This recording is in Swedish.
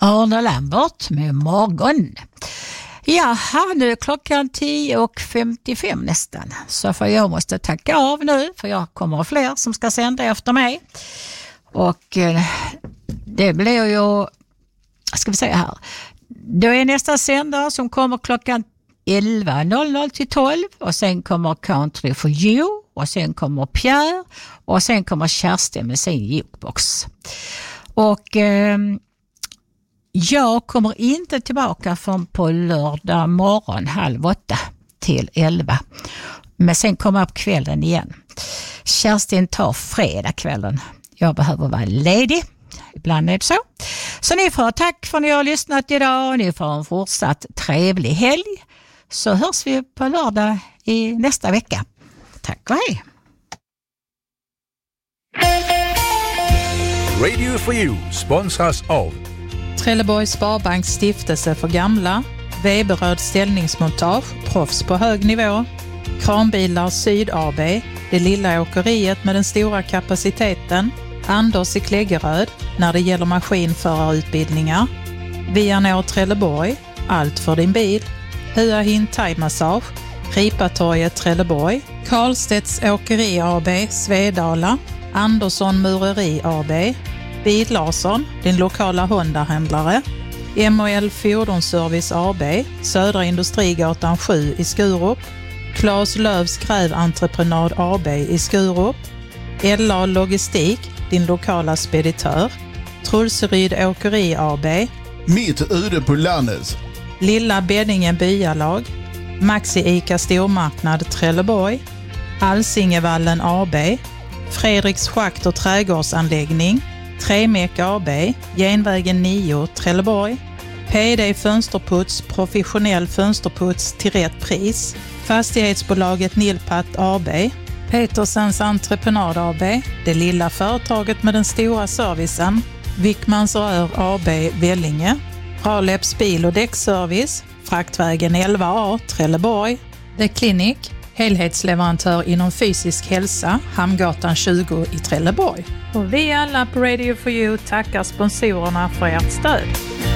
Arne Lambert med Morgon. Jaha, nu är klockan 10:55 nästan. Så för jag måste tacka av nu, för jag kommer fler som ska sända efter mig. Och det blir ju, ska vi säga här, då är nästa sändare som kommer klockan 11:00 till 12, och sen kommer Country for You, och sen kommer Pierre, och sen kommer Kerstin med sin jukebox. Och jag kommer inte tillbaka från på lördag morgon 7:30 till 11. Men sen kommer jag på kvällen igen. Kerstin tar fredag kvällen. Jag behöver vara ledig. Ibland är det så. Så ni får tack för att ni har lyssnat idag, och ni får en fortsatt trevlig helg. Så hörs vi på lördag i nästa vecka. Tack och hej! Radio for You sponsras av Trelleborgs Sparbanks stiftelse för gamla, Weberöd ställningsmontage, proffs på hög nivå, Kranbilar Syd AB, det lilla åkeriet med den stora kapaciteten, Anders i Kläggeröd när det gäller maskinförarutbildningar, Vianor Trelleborg, allt för din bil, Hua Hin Thai-massage, Ripatorget Trelleborg, Karlstedts Åkeri AB, Svedala, Andersson Mureri AB, Bil Larsson, din lokala Honda-händlare, MOL Fordonsservice AB, Södra Industrigatan 7 i Skurup, Claes Lövs Gräventreprenad AB i Skurup, LA Logistik, din lokala speditör, Trulseryd Åkeri AB, Mitt ute på landet, Lilla Beddinge Byalag, Maxi Ica Stormarknad Trelleborg, Alsingevallen AB, Fredriks Schakt och trädgårdsanläggning, Tremek AB, Genvägen 9 Trelleborg, PD Fönsterputs, professionell fönsterputs till rätt pris, Fastighetsbolaget Nilpat AB, Petersens Entreprenad AB, det lilla företaget med den stora servicen, Wickmans Rör AB Vellinge, Raleps bil- och däckservice, Fraktvägen 11A Trelleborg, The Clinic, helhetsleverantör inom fysisk hälsa, Hamngatan 20 i Trelleborg. Och vi alla på Radio for You tackar sponsorerna för ert stöd.